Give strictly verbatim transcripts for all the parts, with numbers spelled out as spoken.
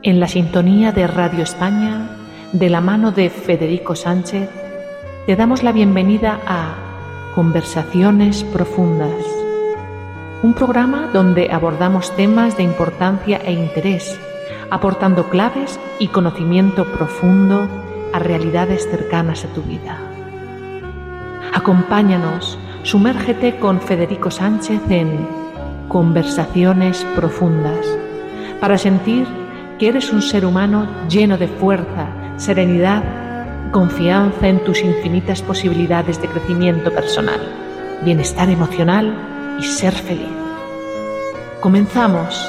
En la sintonía de Radio España, de la mano de Federico Sánchez, te damos la bienvenida a Conversaciones Profundas, un programa donde abordamos temas de importancia e interés, aportando claves y conocimiento profundo a realidades cercanas a tu vida. Acompáñanos, sumérgete con Federico Sánchez en Conversaciones Profundas, para sentir que eres un ser humano lleno de fuerza, serenidad y confianza en tus infinitas posibilidades de crecimiento personal, bienestar emocional y ser feliz. Comenzamos.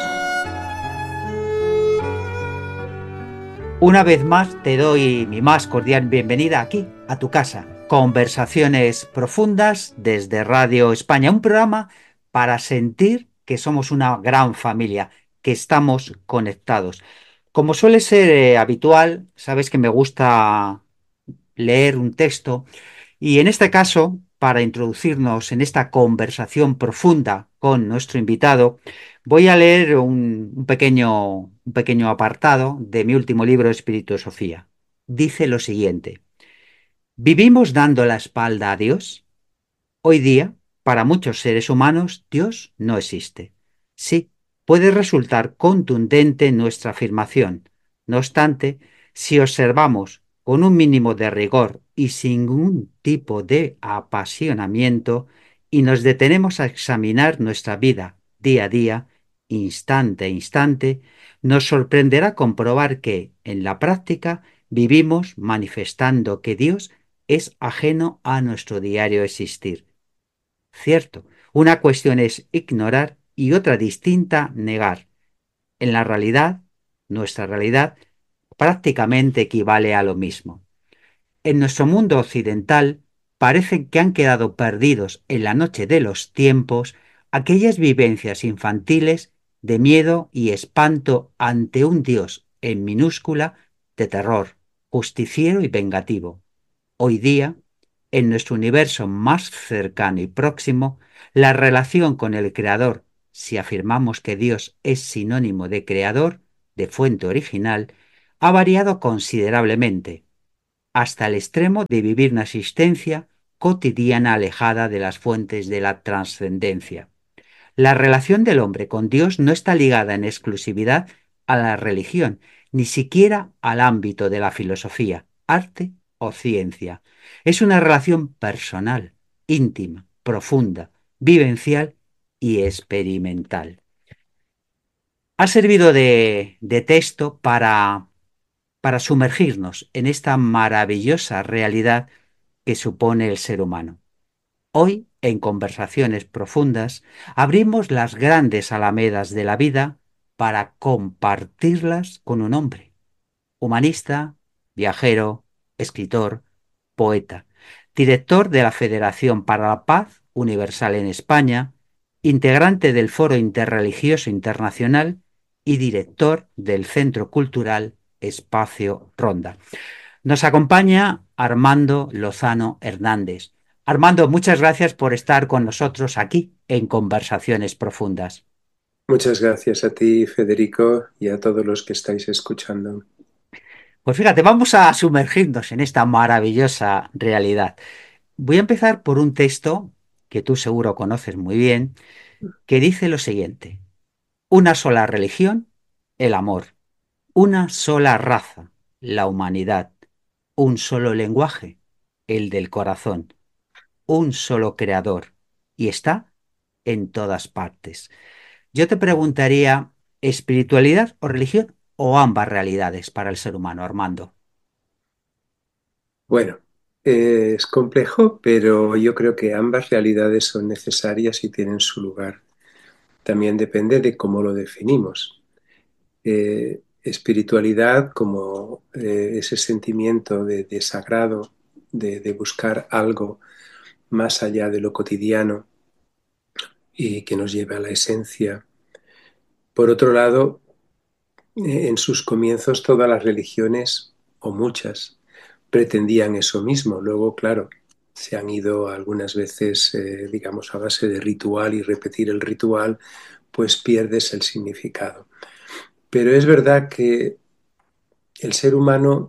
Una vez más te doy mi más cordial bienvenida aquí, a tu casa. Conversaciones Profundas desde Radio España, un programa para sentir que somos una gran familia, que estamos conectados. Como suele ser eh, habitual, sabes que me gusta leer un texto y en este caso, para introducirnos en esta conversación profunda con nuestro invitado, voy a leer un, un pequeño, un pequeño apartado de mi último libro, Espíritu Sofía. Dice lo siguiente: ¿vivimos dando la espalda a Dios? Hoy día, para muchos seres humanos, Dios no existe. Sí, puede resultar contundente nuestra afirmación. No obstante, si observamos con un mínimo de rigor y sin ningún tipo de apasionamiento y nos detenemos a examinar nuestra vida día a día, instante a instante, nos sorprenderá comprobar que, en la práctica, vivimos manifestando que Dios es ajeno a nuestro diario existir. Cierto, una cuestión es ignorar y otra distinta negar. En la realidad, nuestra realidad prácticamente equivale a lo mismo. En nuestro mundo occidental parece que han quedado perdidos en la noche de los tiempos aquellas vivencias infantiles de miedo y espanto ante un Dios en minúscula de terror, justiciero y vengativo. Hoy día, en nuestro universo más cercano y próximo, la relación con el Creador, si afirmamos que Dios es sinónimo de creador, de fuente original, ha variado considerablemente, hasta el extremo de vivir una existencia cotidiana alejada de las fuentes de la trascendencia. La relación del hombre con Dios no está ligada en exclusividad a la religión, ni siquiera al ámbito de la filosofía, arte o ciencia. Es una relación personal, íntima, profunda, vivencial y experimental. Ha servido de, de texto para, para sumergirnos en esta maravillosa realidad que supone el ser humano. Hoy, en Conversaciones Profundas, abrimos las grandes alamedas de la vida para compartirlas con un hombre, humanista, viajero, escritor, poeta, director de la Federación para la Paz Universal en España, integrante del Foro Interreligioso Internacional y director del Centro Cultural Espacio Ronda. Nos acompaña Armando Lozano Hernández. Armando, muchas gracias por estar con nosotros aquí en Conversaciones Profundas. Muchas gracias a ti, Federico, y a todos los que estáis escuchando. Pues fíjate, vamos a sumergirnos en esta maravillosa realidad. Voy a empezar por un texto que tú seguro conoces muy bien, que dice lo siguiente: una sola religión, el amor; una sola raza, la humanidad; un solo lenguaje, el del corazón; un solo creador, y está en todas partes. Yo te preguntaría, ¿espiritualidad o religión o ambas realidades para el ser humano, Armando? Bueno, eh, es complejo, pero yo creo que ambas realidades son necesarias y tienen su lugar. También depende de cómo lo definimos. Eh, espiritualidad como eh, ese sentimiento de, de sagrado, de, de buscar algo más allá de lo cotidiano y que nos lleve a la esencia. Por otro lado, eh, en sus comienzos todas las religiones, o muchas, pretendían eso mismo. Luego, claro, se han ido algunas veces, eh, digamos, a base de ritual y repetir el ritual, pues pierdes el significado. Pero es verdad que el ser humano,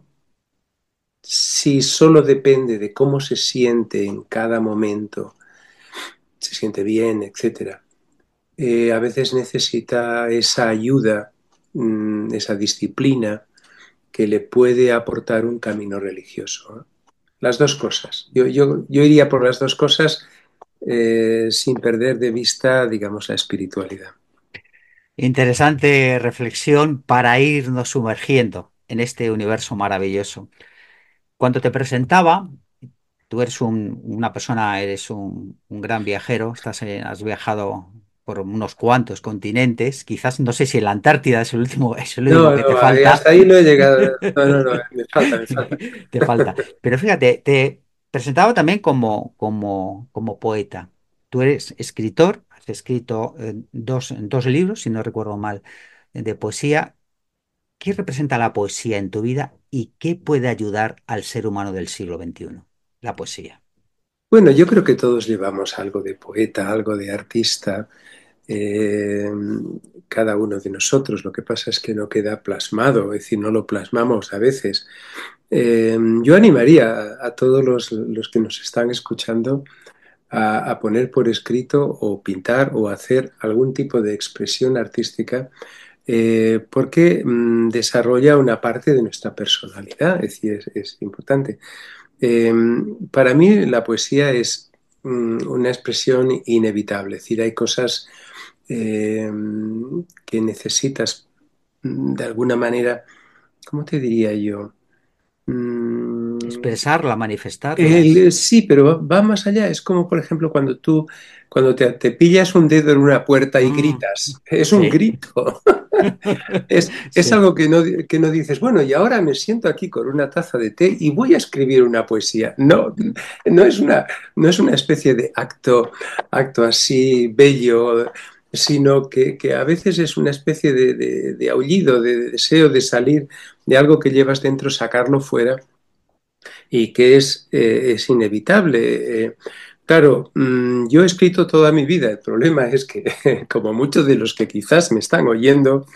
si solo depende de cómo se siente en cada momento, se siente bien, etcétera, eh, a veces necesita esa ayuda, mmm, esa disciplina que le puede aportar un camino religioso, ¿eh? Las dos cosas. Yo, yo, yo iría por las dos cosas, eh, sin perder de vista, digamos, la espiritualidad. Interesante reflexión para irnos sumergiendo en este universo maravilloso. Cuando te presentaba, tú eres un- una persona, eres un, un gran viajero, estás, eh, has viajado por unos cuantos continentes, quizás no sé si en la Antártida es el último, es el último No, que te no, ahí- falta. hasta ahí no he llegado. No, no, no, me falta, me falta. Te falta. Pero fíjate, te presentaba también como, como, como poeta. Tú eres escritor, has escrito eh, dos, dos libros, si no recuerdo mal, de poesía. ¿Qué representa la poesía en tu vida y qué puede ayudar al ser humano del siglo veintiuno? La poesía. Bueno, yo creo que todos llevamos algo de poeta, algo de artista, eh, cada uno de nosotros. Lo que pasa es que no queda plasmado, es decir, no lo plasmamos a veces. Eh, yo animaría a, a todos los, los que nos están escuchando a, a poner por escrito o pintar o hacer algún tipo de expresión artística, eh, porque mm, desarrolla una parte de nuestra personalidad, es decir, es, es importante. Eh, para mí la poesía es mm, una expresión inevitable, es decir, hay cosas eh, que necesitas mm, de alguna manera, ¿cómo te diría yo? Mm, Expresarla, el- manifestarlas. sí, pero va, va más allá. Es como, por ejemplo, cuando tú, cuando te, te pillas un dedo en una puerta y Mm, gritas. Es un sí. grito. Es, es Sí. algo que no, que no dices, bueno, y ahora me siento aquí con una taza de té y voy a escribir una poesía. No, no es una, no es una especie de acto, acto así bello, sino que, que a veces es una especie de, de- de aullido, de deseo de salir de algo que llevas dentro, sacarlo fuera y que es, eh, es inevitable. Eh, claro, mmm, yo he escrito toda mi vida. El problema es que, como muchos de los que quizás me están oyendo,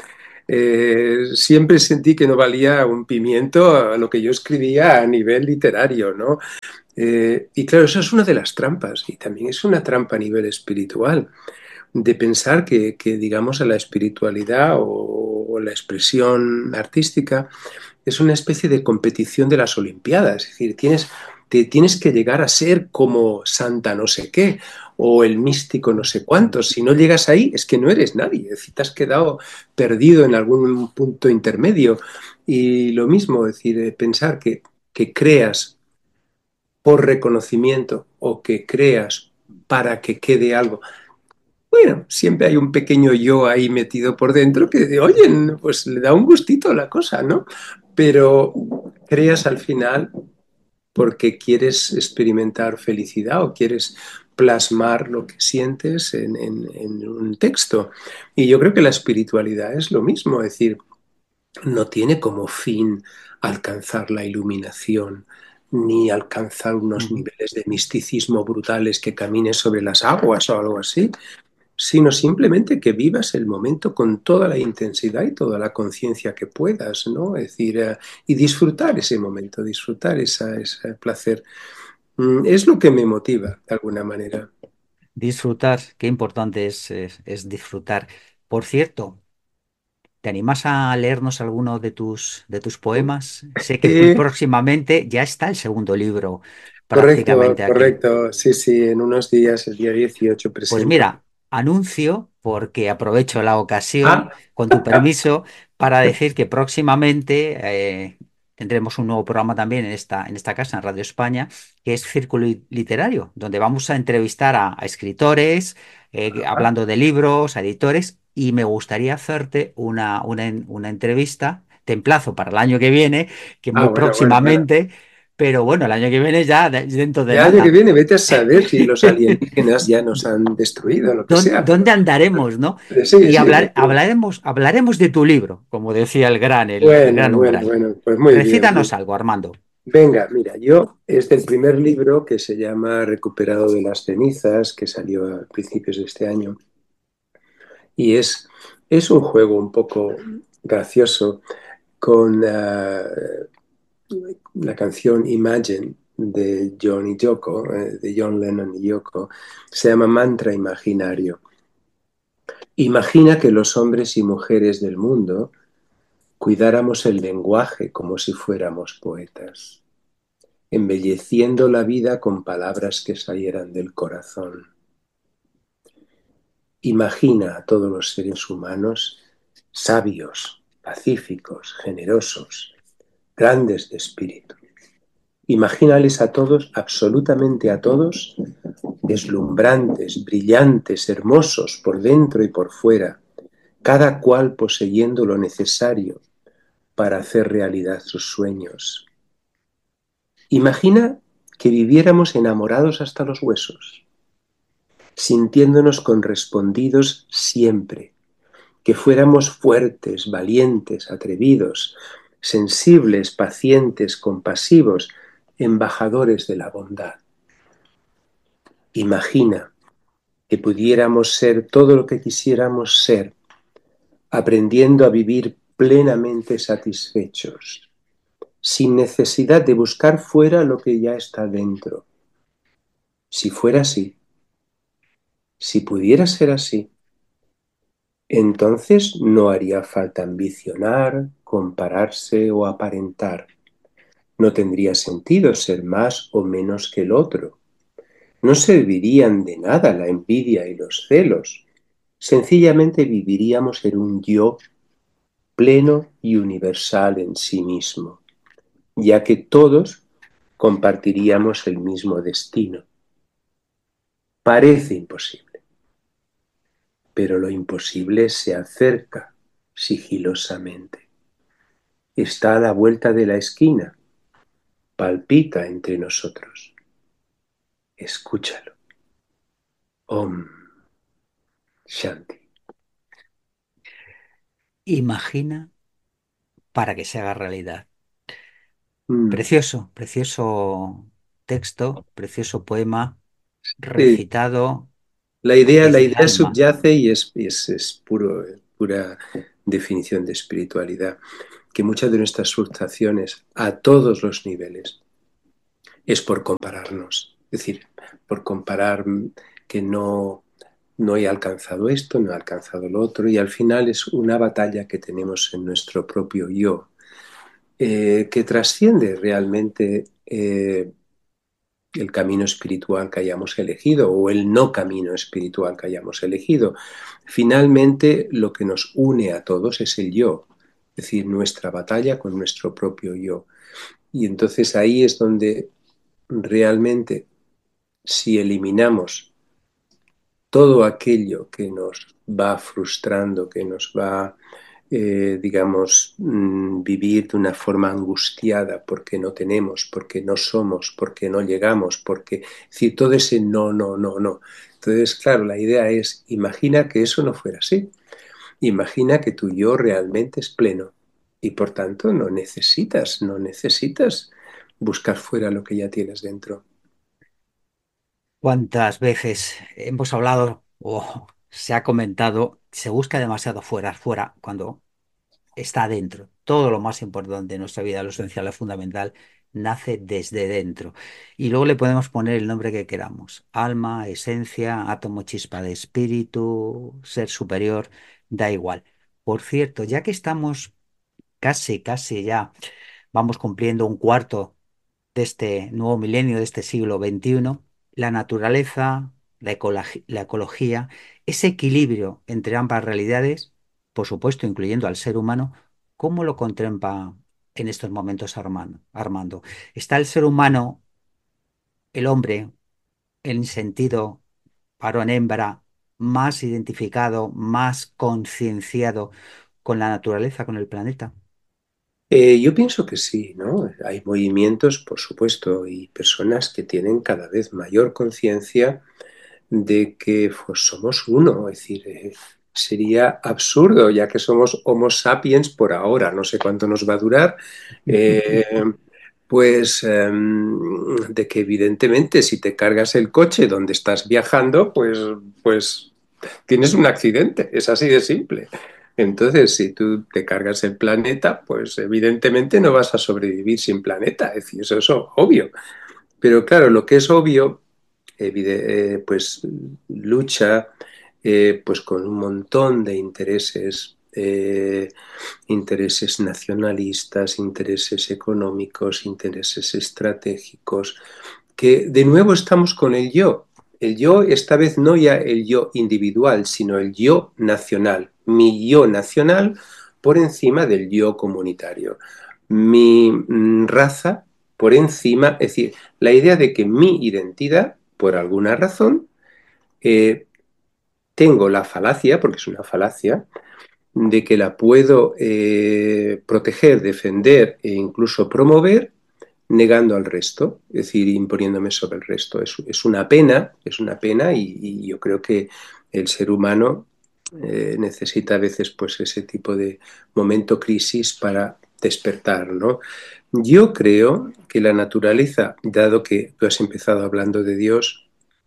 eh, siempre sentí que no valía un pimiento a lo que yo escribía a nivel literario, ¿no? Eh, y claro, eso es una de las trampas, y también es una trampa a nivel espiritual, de pensar que, que digamos, a la espiritualidad o, o la expresión artística es una especie de competición de las Olimpiadas. Es decir, tienes, te, tienes que llegar a ser como Santa no sé qué o el místico no sé cuántos. Si no llegas ahí, es que no eres nadie. Es decir, te has quedado perdido en algún punto intermedio. Y lo mismo, es decir, eh, pensar que, que creas por reconocimiento o que creas para que quede algo. Bueno, siempre hay un pequeño yo ahí metido por dentro que, oye, pues le da un gustito a la cosa, ¿no? Pero creas al final porque quieres experimentar felicidad o quieres plasmar lo que sientes en, en, en un texto. Y yo creo que la espiritualidad es lo mismo, es decir, no tiene como fin alcanzar la iluminación ni alcanzar unos Ujú. niveles de misticismo brutales que camines sobre las aguas o algo así, sino simplemente que vivas el momento con toda la intensidad y toda la conciencia que puedas, ¿no? Es decir, eh, y disfrutar ese momento, disfrutar esa, ese placer. Mm, es lo que me motiva, de alguna manera. Disfrutar, qué importante es, es, es disfrutar. Por cierto, ¿te animas a leernos alguno de tus, de tus poemas? Sé que muy Eh, próximamente ya está el segundo libro correcto, prácticamente aquí. correcto. Sí, sí, en unos días, el día dieciocho Pues presento. mira, anuncio, porque aprovecho la ocasión, Ah, con tu permiso, para decir que próximamente eh, tendremos un nuevo programa también en esta, en esta casa, en Radio España, que es Círculo Li- Literario, donde vamos a entrevistar a, a escritores, eh, ah, hablando de libros, a editores, y me gustaría hacerte una, una, en- una entrevista. Te emplazo para el año que viene, que ah, muy bueno, bueno, bueno. próximamente, pero bueno, el año que viene ya de- dentro de El año que nada. viene, vete a saber si los alienígenas ya nos han destruido, lo que ¿Dó- sea, pero ¿Dónde andaremos, no? sí, Y sí, hablar, efectivamente. hablaremos, hablaremos de tu libro, como decía el gran, el, el Bueno, gran bueno, umbral. bueno, pues muy bien. Recítanos algo, Armando. Venga, mira, yo es del primer libro que se llama Recuperado de las cenizas, que salió a principios de este año, y es, es un juego un poco gracioso. con uh, la canción Imagine de John y Yoko, eh, de John Lennon y Yoko, se llama Mantra Imaginario. Imagina que los hombres y mujeres del mundo cuidáramos el lenguaje como si fuéramos poetas, embelleciendo la vida con palabras que salieran del corazón. Imagina a todos los seres humanos sabios, pacíficos, generosos, grandes de espíritu. Imagínales a todos, absolutamente a todos, deslumbrantes, brillantes, hermosos por dentro y por fuera, cada cual poseyendo lo necesario para hacer realidad sus sueños. Imagina que viviéramos enamorados hasta los huesos, sintiéndonos correspondidos siempre, que fuéramos fuertes, valientes, atrevidos, sensibles, pacientes, compasivos, embajadores de la bondad. Imagina que pudiéramos ser todo lo que quisiéramos ser, aprendiendo a vivir plenamente satisfechos, sin necesidad de buscar fuera lo que ya está dentro. Si fuera así, si pudiera ser así, entonces no haría falta ambicionar, compararse o aparentar. No tendría sentido ser más o menos que el otro. No servirían de nada la envidia y los celos. Sencillamente viviríamos en un yo pleno y universal en sí mismo, ya que todos compartiríamos el mismo destino. Parece imposible, pero lo imposible se acerca sigilosamente. Está a la vuelta de la esquina, palpita entre nosotros. Escúchalo. Om Shanti. Imagina para que se haga realidad. Mm. Precioso, precioso texto, precioso poema Eh, recitado la idea, la desde el idea alma. subyace y es, es, es puro, pura definición de espiritualidad, que muchas de nuestras frustraciones a todos los niveles es por compararnos, es decir, por comparar que no, no he alcanzado esto, no he alcanzado lo otro, y al final es una batalla que tenemos en nuestro propio yo, eh, que trasciende realmente eh, el camino espiritual que hayamos elegido o el no camino espiritual que hayamos elegido. Finalmente, lo que nos une a todos es el yo, es decir, nuestra batalla con nuestro propio yo. Y entonces ahí es donde realmente, si eliminamos todo aquello que nos va frustrando, que nos va, eh, digamos, mmm, vivir de una forma angustiada porque no tenemos, porque no somos, porque no llegamos, porque, es decir, todo ese no, no, no, no. Entonces, claro, la idea es, imagina que eso no fuera así. Imagina que tu yo realmente es pleno y por tanto no necesitas, no necesitas buscar fuera lo que ya tienes dentro. ¿Cuántas veces hemos hablado o se ha comentado, se busca demasiado fuera, fuera, cuando está dentro? Todo lo más importante de nuestra vida, lo esencial, lo fundamental, nace desde dentro. Y luego le podemos poner el nombre que queramos: alma, esencia, átomo, chispa de espíritu, ser superior, da igual. Por cierto, ya que estamos casi, casi ya, vamos cumpliendo un cuarto de este nuevo milenio, de este siglo veintiuno, la naturaleza, la ecologi- la ecología, ese equilibrio entre ambas realidades, por supuesto, incluyendo al ser humano, ¿cómo lo contempla en estos momentos Armando? Armando? ¿Está el ser humano, el hombre, en sentido varón-hembra, más identificado, más concienciado con la naturaleza, con el planeta? Eh, yo pienso que sí, ¿no? Hay movimientos, por supuesto, y personas que tienen cada vez mayor conciencia de que pues, somos uno, es decir, eh, sería absurdo, ya que somos Homo sapiens por ahora, no sé cuánto nos va a durar, eh, pues eh, de que evidentemente si te cargas el coche donde estás viajando, pues, pues tienes un accidente, es así de simple. Entonces, si tú te cargas el planeta, pues evidentemente no vas a sobrevivir sin planeta. Es decir, eso es obvio. Pero claro, lo que es obvio, evide- eh, pues lucha eh, pues con un montón de intereses, eh, intereses nacionalistas, intereses económicos, intereses estratégicos, que de nuevo estamos con el yo. El yo, esta vez no ya el yo individual, sino el yo nacional. Mi yo nacional por encima del yo comunitario. Mi mm, raza por encima, es decir, la idea de que mi identidad, por alguna razón, eh, tengo la falacia, porque es una falacia, de que la puedo eh, proteger, defender e incluso promover negando al resto, es decir, imponiéndome sobre el resto. Es, es una pena, es una pena y, y, yo creo que el ser humano eh, necesita a veces pues ese tipo de momento crisis para despertar, ¿no? Yo creo que la naturaleza, dado que tú has empezado hablando de Dios,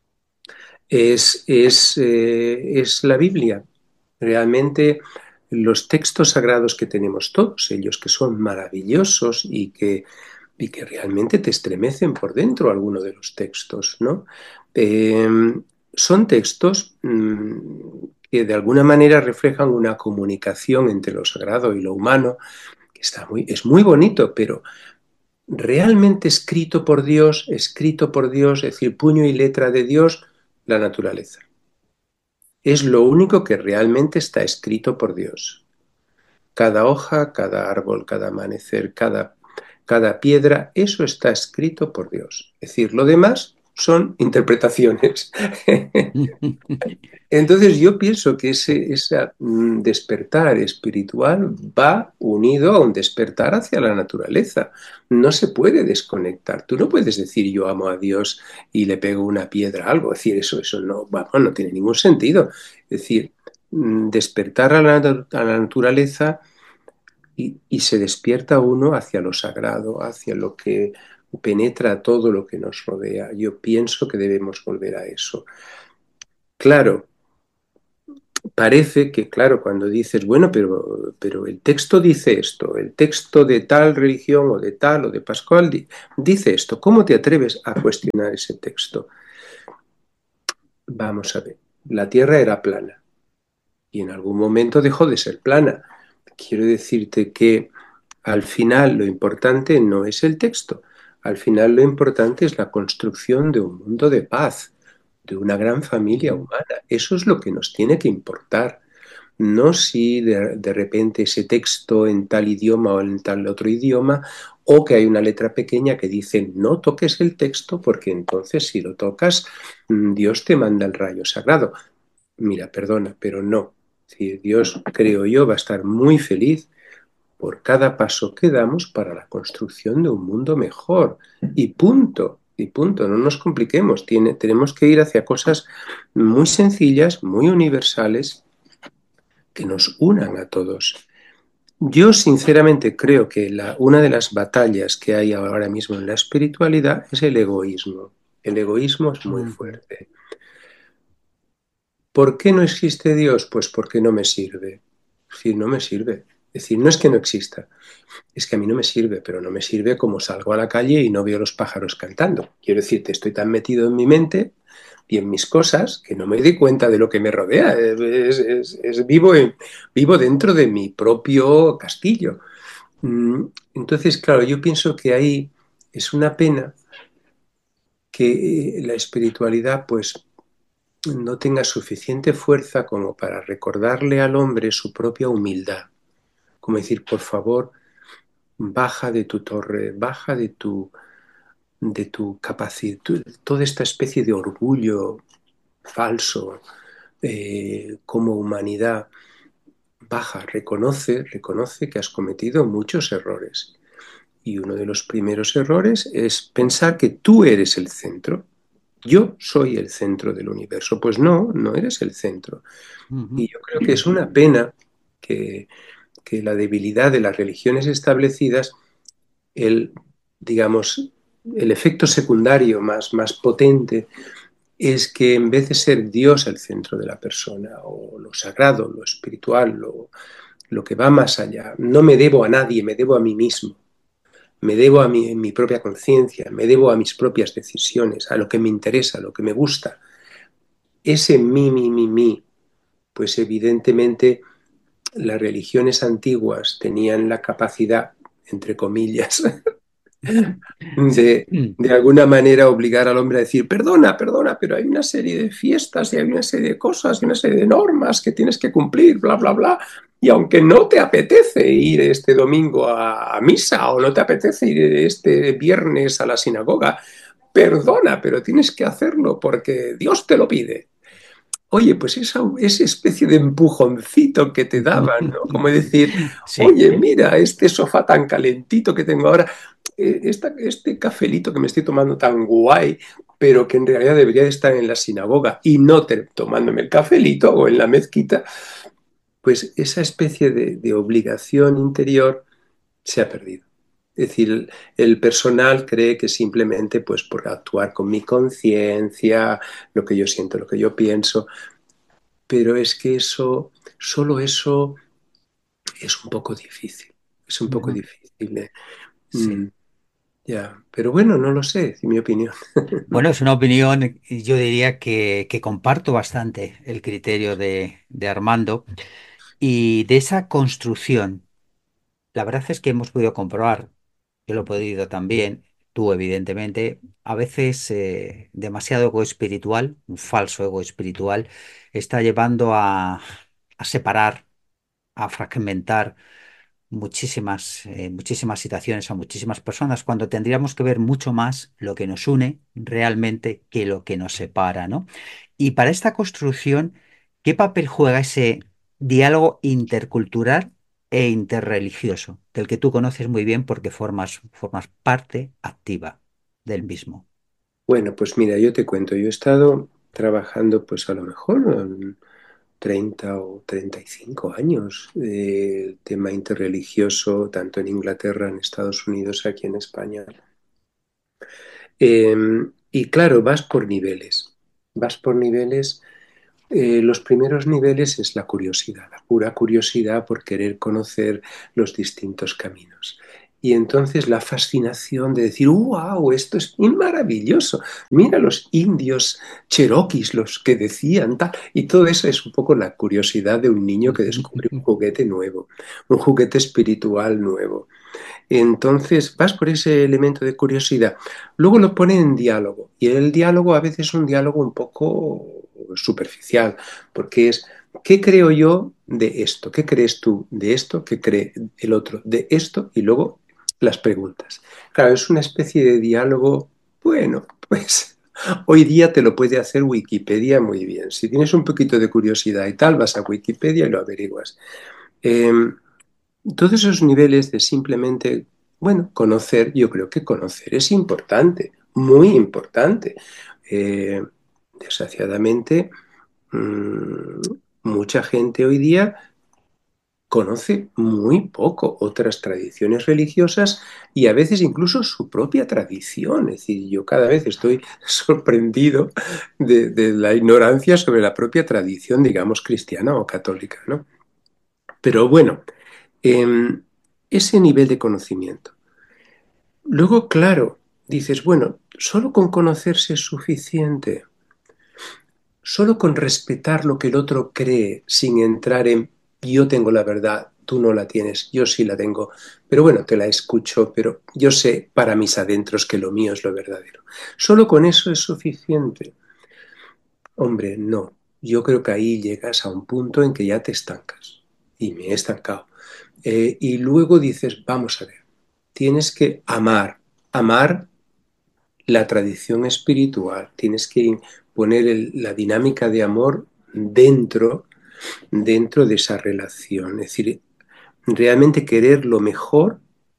es, es, eh, es la Biblia. Realmente los textos sagrados que tenemos todos ellos, que son maravillosos y que, y que realmente te estremecen por dentro algunos de los textos, ¿no? Eh, son textos mmm, que de alguna manera reflejan una comunicación entre lo sagrado y lo humano, que está muy, es muy bonito, pero realmente escrito por Dios, escrito por Dios, es decir, puño y letra de Dios, la naturaleza. Es lo único que realmente está escrito por Dios. Cada hoja, cada árbol, cada amanecer, cada, cada piedra, eso está escrito por Dios. Es decir, lo demás son interpretaciones. Entonces yo pienso que ese, ese mm, despertar espiritual va unido a un despertar hacia la naturaleza. No se puede desconectar. Tú no puedes decir yo amo a Dios y le pego una piedra a algo. Es decir, eso, eso no, vamos, no tiene ningún sentido. Es decir, mm, despertar a la, a la naturaleza y, y se despierta uno hacia lo sagrado, hacia lo que penetra todo lo que nos rodea. Yo pienso que debemos volver a eso. Claro, parece que, claro, cuando dices, bueno, pero, pero el texto dice esto, el texto de tal religión o de tal o de Pascual di- dice esto, ¿cómo te atreves a cuestionar ese texto? Vamos a ver, la Tierra era plana y en algún momento dejó de ser plana. Quiero decirte que al final lo importante no es el texto, al final lo importante es la construcción de un mundo de paz, de una gran familia humana. Eso es lo que nos tiene que importar. No si de, de repente ese texto en tal idioma o en tal otro idioma, o que hay una letra pequeña que dice no toques el texto porque entonces si lo tocas mm, Dios te manda el rayo sagrado. Mira, perdona, pero no. Si Dios, creo yo, va a estar muy feliz por cada paso que damos para la construcción de un mundo mejor. Y punto, y punto, no nos compliquemos. Tiene, tenemos que ir hacia cosas muy sencillas, muy universales, que nos unan a todos. Yo sinceramente creo que la, una de las batallas que hay ahora mismo en la espiritualidad es el egoísmo. El egoísmo es muy Ujú. fuerte. ¿Por qué no existe Dios? Pues porque no me sirve. Es decir, no me sirve. Es decir, no es que no exista, es que a mí no me sirve, pero no me sirve como salgo a la calle y no veo los pájaros cantando. Quiero decirte, estoy tan metido en mi mente y en mis cosas que no me doy cuenta de lo que me rodea. Es, es, es vivo, en, vivo dentro de mi propio castillo. Mm, Entonces, claro, yo pienso que ahí es una pena que eh, la espiritualidad pues no tenga suficiente fuerza como para recordarle al hombre su propia humildad. Como decir, por favor, baja de tu torre, baja de tu, de tu capacidad, toda esta especie de orgullo falso eh, como humanidad, baja, reconoce, reconoce que has cometido muchos errores. Y uno de los primeros errores es pensar que tú eres el centro. Yo soy el centro del universo. Pues no, no eres el centro. Ujú. Y yo creo que es una pena que, que la debilidad de las religiones establecidas, el, digamos, el efecto secundario más, más potente es que en vez de ser Dios el centro de la persona, o lo sagrado, lo espiritual, lo, lo que va más allá. No me debo a nadie, me debo a mí mismo. Me debo a mi, mi propia conciencia, me debo a mis propias decisiones, a lo que me interesa, a lo que me gusta. Ese mí, mí, mí, mí, pues evidentemente las religiones antiguas tenían la capacidad, entre comillas, Sí. de, de alguna manera obligar al hombre a decir, perdona, perdona, pero hay una serie de fiestas y hay una serie de cosas y una serie de normas que tienes que cumplir, bla, bla, bla. Y aunque no te apetece ir este domingo a, a misa o no te apetece ir este viernes a la sinagoga, perdona, pero tienes que hacerlo porque Dios te lo pide. Oye, pues esa, esa especie de empujoncito que te daban, ¿no? Como decir, Sí. oye, mira, este sofá tan calentito que tengo ahora, eh, esta- este cafelito que me estoy tomando tan guay, pero que en realidad debería de estar en la sinagoga y no te- tomándome el cafelito o en la mezquita, pues esa especie de, de obligación interior se ha perdido. Es decir, el, el personal cree que simplemente pues por actuar con mi conciencia, lo que yo siento, lo que yo pienso, pero es que eso, solo eso es un poco difícil, es un poco Ujú. difícil. ¿Eh? Sí. Mm, ya, pero bueno, no lo sé, es mi opinión. Bueno, es una opinión, y yo diría que, que comparto bastante el criterio de, de Armando y de esa construcción. La verdad es que hemos podido comprobar, yo lo he podido también, tú evidentemente, a veces eh, demasiado ego espiritual, un falso ego espiritual, está llevando a, a separar, a fragmentar muchísimas, eh, muchísimas situaciones a muchísimas personas, cuando tendríamos que ver mucho más lo que nos une realmente que lo que nos separa, ¿no? Y para esta construcción, ¿qué papel juega ese diálogo intercultural e interreligioso, del que tú conoces muy bien porque formas, formas parte activa del mismo? Bueno, pues mira, yo te cuento, yo he estado trabajando pues a lo mejor um, treinta o treinta y cinco años eh, el tema interreligioso, tanto en Inglaterra, en Estados Unidos, aquí en España. Eh, y claro, vas por niveles, vas por niveles. Eh, los primeros niveles es la curiosidad, la pura curiosidad por querer conocer los distintos caminos. Y entonces la fascinación de decir, wow, esto es maravilloso. Mira los indios cheroquis, los que decían tal. Y todo eso es un poco la curiosidad de un niño que descubre un juguete nuevo, un juguete espiritual nuevo. Entonces vas por ese elemento de curiosidad. Luego lo pone en diálogo. Y el diálogo a veces es un diálogo un poco superficial, porque es, ¿qué creo yo de esto? ¿Qué crees tú de esto? ¿Qué cree el otro de esto? Y luego las preguntas. Claro, es una especie de diálogo, bueno, pues hoy día te lo puede hacer Wikipedia muy bien. Si tienes un poquito de curiosidad y tal, vas a Wikipedia y lo averiguas. Eh, todos esos niveles de simplemente, bueno, conocer, yo creo que conocer es importante, muy importante. Eh, Desgraciadamente, mmm, mucha gente hoy día conoce muy poco otras tradiciones religiosas y a veces incluso su propia tradición. Es decir, yo cada vez estoy sorprendido de, de la ignorancia sobre la propia tradición, digamos, cristiana o católica, ¿no? Pero bueno, eh, ese nivel de conocimiento. Luego, claro, dices, bueno, solo con conocerse es suficiente, solo con respetar lo que el otro cree sin entrar en yo tengo la verdad, tú no la tienes, yo sí la tengo, pero bueno, te la escucho, pero yo sé para mis adentros que lo mío es lo verdadero. Solo con eso es suficiente. Hombre, no. Yo creo que ahí llegas a un punto en que ya te estancas. Y me he estancado. Eh, y luego dices, vamos a ver, tienes que amar, amar la tradición espiritual, tienes que poner el- la dinámica de amor dentro, dentro de esa relación, es decir, realmente querer lo mejor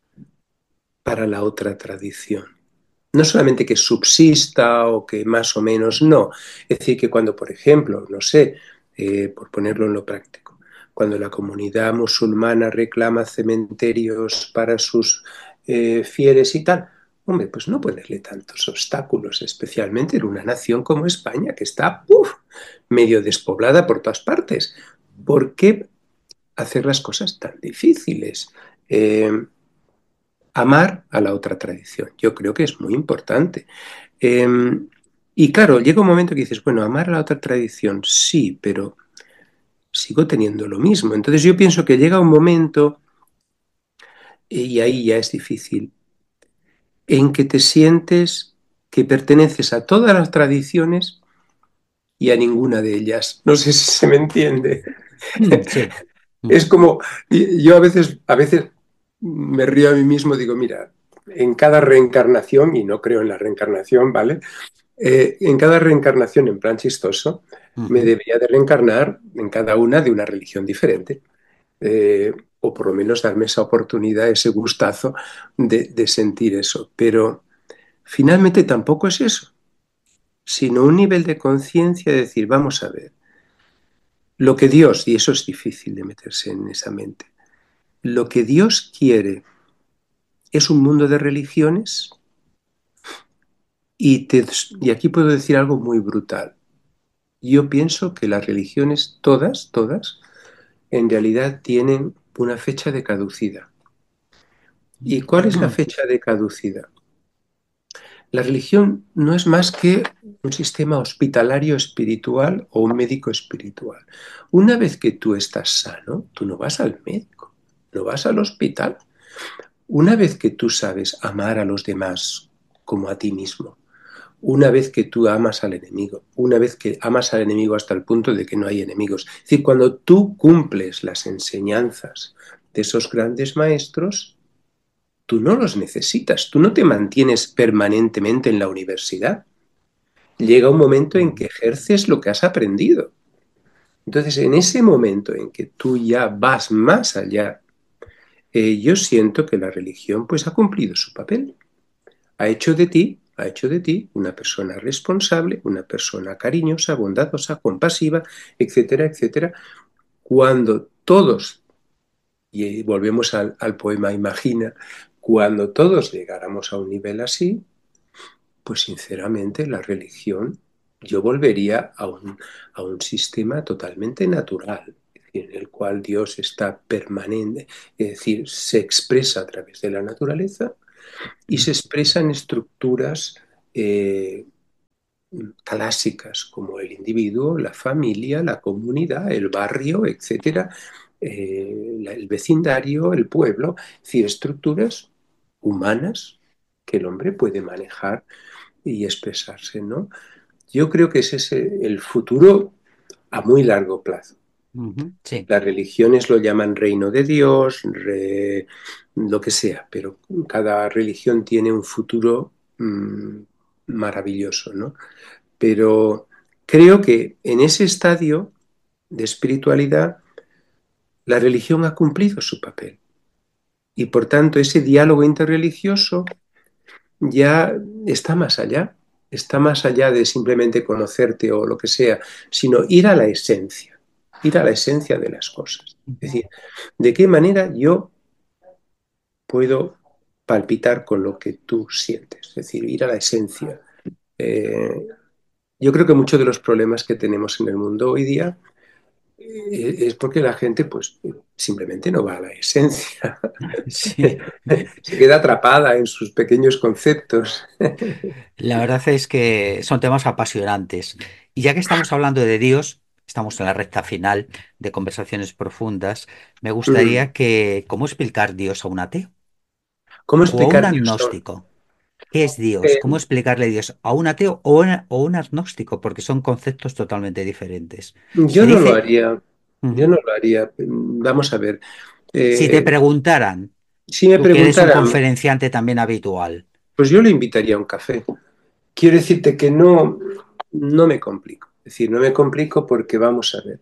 para la otra tradición. No solamente que subsista o que más o menos, no. Es decir, que cuando, por ejemplo, no sé, eh, por ponerlo en lo práctico, cuando la comunidad musulmana reclama cementerios para sus eh, fieles y tal, hombre, pues no ponerle tantos obstáculos, especialmente en una nación como España, que está uf, medio despoblada por todas partes. ¿Por qué hacer las cosas tan difíciles. Eh, amar a la otra tradición, yo creo que es muy importante. Eh, y claro, llega un momento que dices, bueno, amar a la otra tradición, sí, pero sigo teniendo lo mismo. Entonces yo pienso que llega un momento, y ahí ya es difícil, en que te sientes que perteneces a todas las tradiciones y a ninguna de ellas. No sé si se me entiende. Mm, sí. Mm, Es como, yo a veces, a veces me río a mí mismo, digo, mira, en cada reencarnación, y no creo en la reencarnación, ¿vale? Eh, en cada reencarnación, en plan chistoso, me ujú, debería de reencarnar en cada una de una religión diferente. Eh, o por lo menos darme esa oportunidad, ese gustazo de, de sentir eso. Pero finalmente tampoco es eso, sino un nivel de conciencia de decir, vamos a ver, lo que Dios, y eso es difícil de meterse en esa mente, lo que Dios quiere es un mundo de religiones y, te, y aquí puedo decir algo muy brutal. Yo pienso que las religiones, todas, todas, en realidad tienen una fecha de caducidad. ¿Y cuál es la mm, fecha de caducidad? La religión no es más que un sistema hospitalario espiritual o un médico espiritual. Una vez que tú estás sano, tú no vas al médico, no vas al hospital. Una vez que tú sabes amar a los demás como a ti mismo, una vez que tú amas al enemigo, una vez que amas al enemigo hasta el punto de que no hay enemigos. Es decir, cuando tú cumples las enseñanzas de esos grandes maestros, tú no los necesitas, tú no te mantienes permanentemente en la universidad. Llega un momento en que mm, ejerces lo que has aprendido. Entonces, en ese momento en que tú ya vas más allá, eh, yo siento que la religión pues ha cumplido su papel. Ha hecho de ti, ha hecho de ti una persona responsable, una persona cariñosa, bondadosa, compasiva, etcétera, etcétera. Cuando todos, y volvemos al, al poema Imagina, cuando todos llegáramos a un nivel así, pues sinceramente la religión, yo volvería a un, a un sistema totalmente natural, en el cual Dios está permanente, es decir, se expresa a través de la naturaleza y se expresa en estructuras eh, clásicas como el individuo, la familia, la comunidad, el barrio, etcétera, eh, el vecindario, el pueblo, es decir, estructuras humanas que el hombre puede manejar y expresarse, ¿no? Yo creo que ese es el futuro a muy largo plazo. ujú, sí. Las religiones lo llaman reino de Dios, re, lo que sea, pero cada religión tiene un futuro mmm, maravilloso, ¿no? Pero creo que en ese estadio de espiritualidad la religión ha cumplido su papel y por tanto ese diálogo interreligioso ya está más allá, está más allá de simplemente conocerte o lo que sea, sino ir a la esencia, ir a la esencia de las cosas. Es Ujú, decir, ¿de qué manera yo puedo palpitar con lo que tú sientes? Es decir, ir a la esencia. Eh, yo creo que muchos de los problemas que tenemos en el mundo hoy día eh, es porque la gente pues simplemente no va a la esencia, sí. se queda atrapada en sus pequeños conceptos. La verdad es que son temas apasionantes. Y ya que estamos hablando de Dios, estamos en la recta final de conversaciones profundas, me Mm. gustaría que, ¿cómo explicar Dios a un ateo ¿Cómo o a un explicar Dios? agnóstico? ¿Qué es Dios? ¿Cómo Eh, explicarle Dios a un ateo o, una- o un agnóstico? Porque son conceptos totalmente diferentes. Se yo no lo dice, haría, yo ujú, no lo haría. Vamos a ver, si te eh, preguntaran, si me tú que eres un preguntaran, conferenciante también habitual, pues yo le invitaría a un café. Quiero decirte que no, no me complico. Es decir, no me complico porque vamos a ver.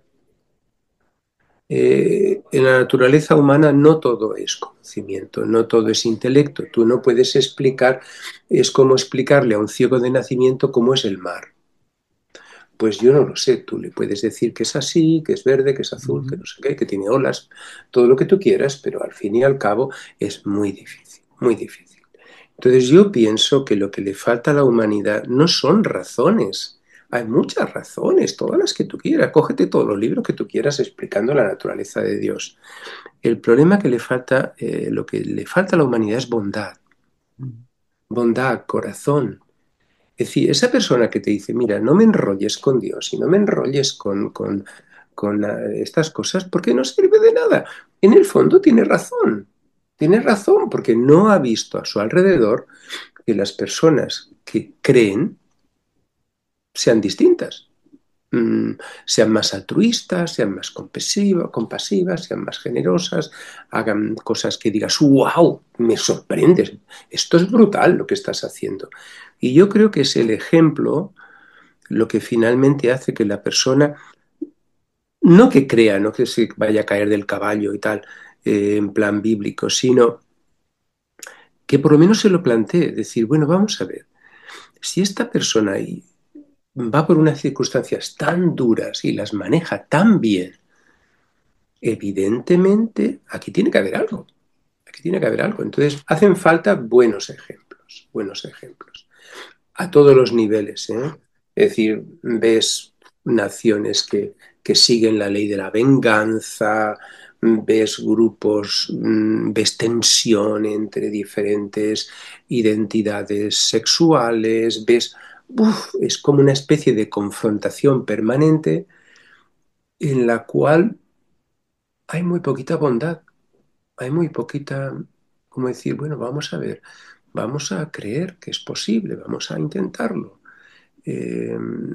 Eh, en la naturaleza humana no todo es conocimiento, no todo es intelecto. Tú no puedes explicar, es como explicarle a un ciego de nacimiento cómo es el mar. Pues yo no lo sé, tú le puedes decir que es así, que es verde, que es azul, que ujú, no sé qué, que tiene olas, todo lo que tú quieras, pero al fin y al cabo es muy difícil, muy difícil. Entonces yo pienso que lo que le falta a la humanidad no son razones Hay muchas razones, todas las que tú quieras. Cógete todos los libros que tú quieras explicando la naturaleza de Dios. El problema que le falta, eh, lo que le falta a la humanidad es bondad. Bondad, corazón. Es decir, esa persona que te dice, mira, no me enrolles con Dios y no me enrolles con, con, con eh, estas cosas porque no sirve de nada. En el fondo tiene razón. Tiene razón porque no ha visto a su alrededor que las personas que creen sean distintas. Mm, sean más altruistas, sean más compasivas, compasivas, sean más generosas, hagan cosas que digas, wow, me sorprendes, esto es brutal lo que estás haciendo. Y yo creo que es el ejemplo lo que finalmente hace que la persona, no que crea, no que se vaya a caer del caballo y tal, eh, en plan bíblico, sino que por lo menos se lo plantee, decir, bueno, vamos a ver, si esta persona ahí va por unas circunstancias tan duras y las maneja tan bien, evidentemente aquí tiene que haber algo, aquí tiene que haber algo. Entonces hacen falta buenos ejemplos, buenos ejemplos, a todos los niveles, ¿eh? Es decir, ves naciones que, que siguen la ley de la venganza, ves grupos, mm, ves tensión entre diferentes identidades sexuales, ves, uf, es como una especie de confrontación permanente en la cual hay muy poquita bondad, hay muy poquita, como decir, bueno, vamos a ver, vamos a creer que es posible, vamos a intentarlo. Eh,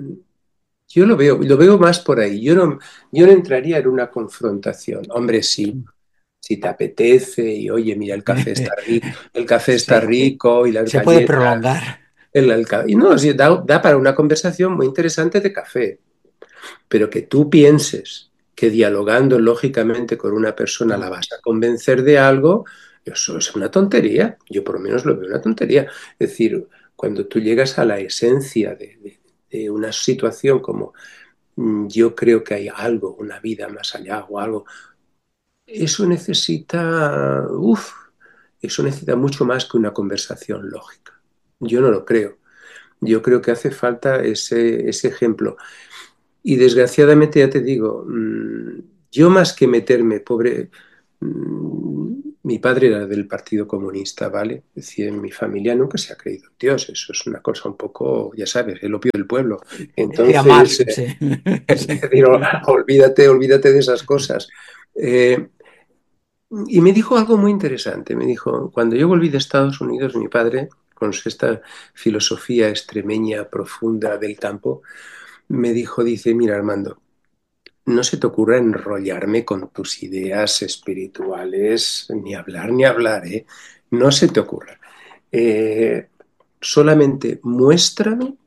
yo lo veo, lo veo más por ahí. Yo no, yo no entraría en una confrontación. Hombre, sí, si te apetece y oye, mira, el café está rico, el café está Sí, rico y las se puede galletas, prolongar. el, el ca- y no, sí, da, da para una conversación muy interesante de café. Pero que tú pienses que dialogando lógicamente con una persona la No. vas a convencer de algo, eso es una tontería. Yo por lo menos lo veo una tontería. Es decir, cuando tú llegas a la esencia de, de- de una situación como mm, yo creo que hay algo, una vida más allá o algo, eso necesita, uff, eso necesita mucho más que una conversación lógica. Yo no lo creo. Yo creo que hace falta ese, ese ejemplo. Y desgraciadamente, ya te digo, mmm, yo más que meterme, pobre, mmm, mi padre era del Partido Comunista, ¿vale? Es decir, en mi familia nunca se ha creído en Dios, eso es una cosa un poco, ya sabes, el opio del pueblo. Decía Entonces, Marx, eh, sí. es Sí. decir, olvídate, olvídate de esas cosas. Eh, y me dijo algo muy interesante, me dijo, cuando yo volví de Estados Unidos, mi padre, con esta filosofía extremeña profunda del campo, me dijo, dice, mira, Armando, no se te ocurra enrollarme con tus ideas espirituales, ni hablar, ni hablar, ¿eh? No se te ocurra. Eh, solamente muéstrame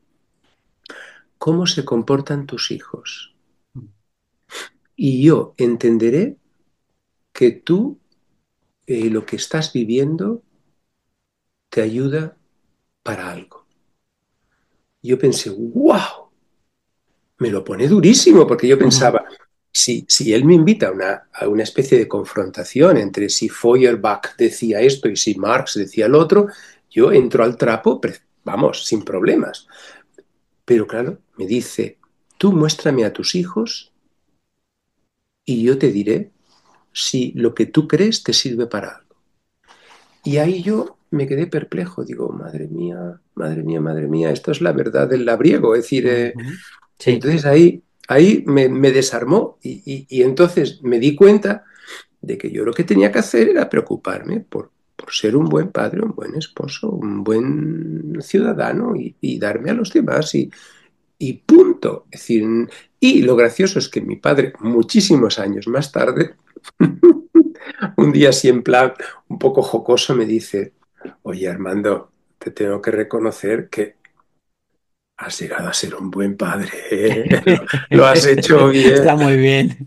cómo se comportan tus hijos y yo entenderé que tú eh, lo que estás viviendo te ayuda para algo. Yo pensé, wow, me lo pone durísimo porque yo Ujú. pensaba, si, si él me invita a una, a una especie de confrontación entre si Feuerbach decía esto y si Marx decía lo otro, yo entro al trapo, vamos, sin problemas. Pero claro, me dice, tú muéstrame a tus hijos y yo te diré si lo que tú crees te sirve para algo. Y ahí yo me quedé perplejo, digo, madre mía, madre mía, madre mía, esto es la verdad del labriego, es decir, eh, Ujú. Sí. entonces ahí, ahí me, me desarmó y, y, y entonces me di cuenta de que yo lo que tenía que hacer era preocuparme por, por ser un buen padre, un buen esposo, un buen ciudadano y, y darme a los demás y, y punto. Es decir, y lo gracioso es que mi padre, muchísimos años más tarde, un día así en plan un poco jocoso me dice, oye Armando, te tengo que reconocer que has llegado a ser un buen padre, ¿eh? Lo, lo has hecho bien. Está muy bien.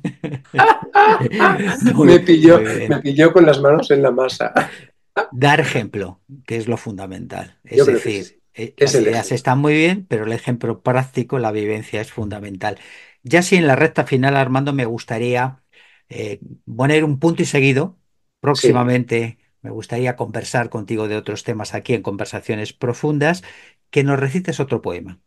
Me Muy, pilló, muy me bien. pilló con las manos en la masa. Dar ejemplo, que es lo fundamental. Es Yo creo que sí. decir, eh, Es las el ideas ejemplo. están muy bien, pero el ejemplo práctico, la vivencia es fundamental. Ya si en la recta final, Armando, me gustaría eh, poner un punto y seguido. Sí. Próximamente me gustaría conversar contigo de otros temas aquí en Conversaciones Profundas, que nos recites otro poema.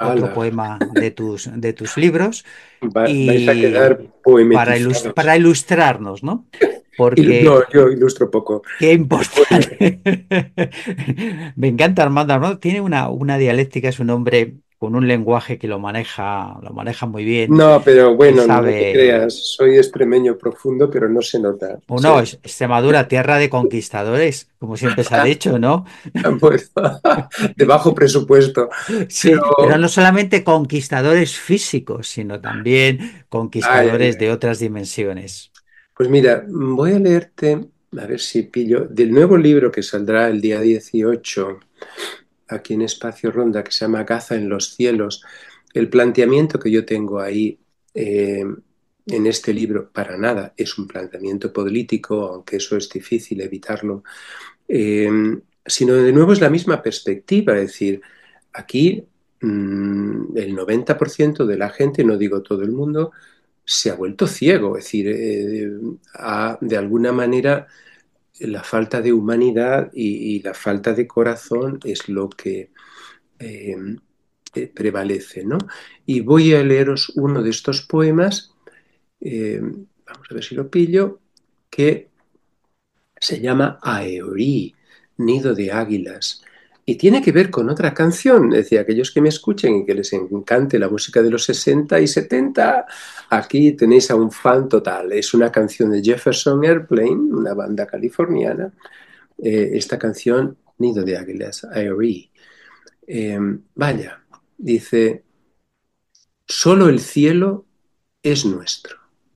otro ¡Hala! poema de tus, de tus libros Va- vais a quedar y para, ilus- poemetizados. para ilustrarnos, ¿no? Il- Porque No, yo ilustro poco. qué Pero bueno, importante. Me encanta Armando. Armando tiene una, una dialéctica, es un hombre con un lenguaje que lo maneja, lo maneja muy bien no, pero y bueno, no te sabe. creas. Soy extremeño profundo, pero no se nota. O no, Soy- es Extremadura, tierra de conquistadores, como siempre se ha dicho, ¿no? pues, de bajo presupuesto. Sí, pero Pero, no solamente conquistadores físicos, sino también ay, ay, conquistadores de ay. otras dimensiones. Pues mira, voy a leerte, a ver si pillo, del nuevo libro que saldrá el día dieciocho aquí en Espacio Ronda, que se llama Gaza en los cielos. El planteamiento que yo tengo ahí eh, en este libro, para nada, es un planteamiento político, aunque eso es difícil evitarlo, eh, sino de nuevo es la misma perspectiva, es decir, aquí mmm, el noventa por ciento de la gente, no digo todo el mundo, se ha vuelto ciego, es decir, eh, ha, de alguna manera la falta de humanidad y, y, la falta de corazón es lo que eh, eh, prevalece, ¿no? Y voy a leeros uno de estos poemas, eh, vamos a ver si lo pillo, que se llama Aeorí, nido de águilas. Y tiene que ver con otra canción, es decir, aquellos que me escuchen y que les encante la música de los sesenta y setenta, aquí tenéis a un fan total. Es una canción de Jefferson Airplane, una banda californiana. Eh, esta canción, Nido de Águilas, Aerie. Eh, vaya, dice, solo el cielo es nuestro,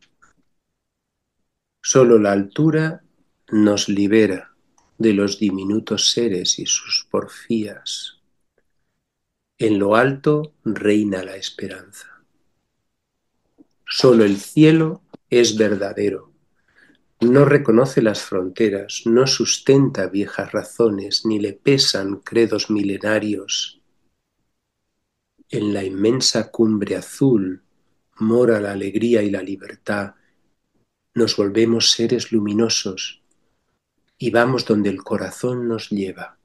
solo la altura nos libera de los diminutos seres y sus porfías. En lo alto reina la esperanza. Solo el cielo es verdadero. No reconoce las fronteras, no sustenta viejas razones, ni le pesan credos milenarios. En la inmensa cumbre azul mora la alegría y la libertad. Nos volvemos seres luminosos y vamos donde el corazón nos lleva.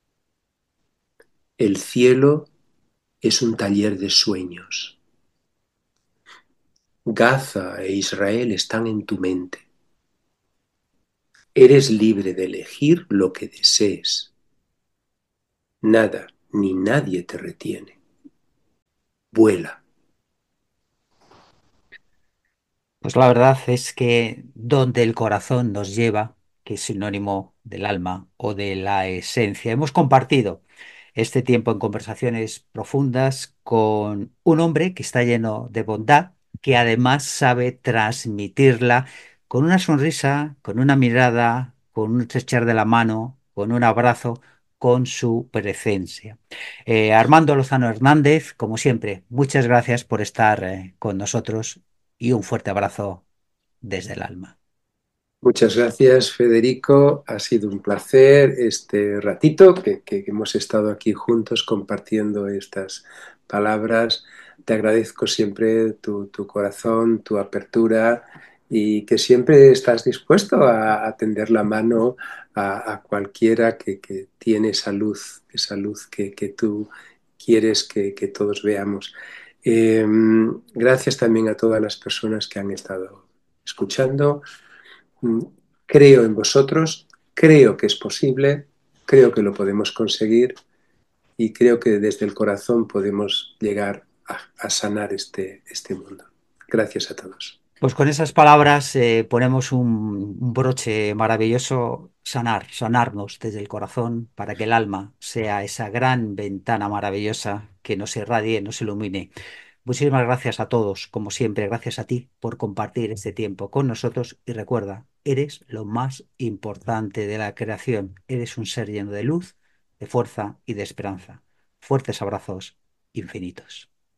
El cielo es un taller de sueños. Gaza e Israel están en tu mente. Eres libre de elegir lo que desees. Nada ni nadie te retiene. Vuela. Pues la verdad es que donde el corazón nos lleva, que es sinónimo del alma o de la esencia, hemos compartido este tiempo en conversaciones profundas con un hombre que está lleno de bondad, que además sabe transmitirla con una sonrisa, con una mirada, con un estrechar de la mano, con un abrazo, con su presencia. Eh, Armando Lozano Hernández, como siempre, muchas gracias por estar eh, con nosotros y un fuerte abrazo desde el alma. Muchas gracias, Federico. Ha sido un placer este ratito que, que hemos estado aquí juntos compartiendo estas palabras. Te agradezco siempre tu, tu corazón, tu apertura y que siempre estás dispuesto a, a tender la mano a, a cualquiera que, que tiene esa luz, esa luz que, que tú quieres que, que todos veamos. Eh, gracias también a todas las personas que han estado escuchando. Creo en vosotros, creo que es posible, creo que lo podemos conseguir y creo que desde el corazón podemos llegar a, a sanar este, este mundo. Gracias a todos. Pues con esas palabras eh, ponemos un, un broche maravilloso, sanar, sanarnos desde el corazón para que el alma sea esa gran ventana maravillosa que nos irradie, nos ilumine. Muchísimas gracias a todos, como siempre, gracias a ti por compartir este tiempo con nosotros y recuerda, eres lo más importante de la creación, eres un ser lleno de luz, de fuerza y de esperanza. Fuertes abrazos infinitos.